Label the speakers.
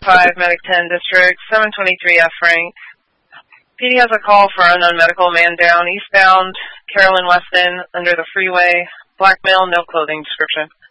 Speaker 1: 5, Medic 10 District, 723 F rank. PD has a call for unknown medical man down eastbound, Carolyn Weston, under the freeway, black male, no clothing description.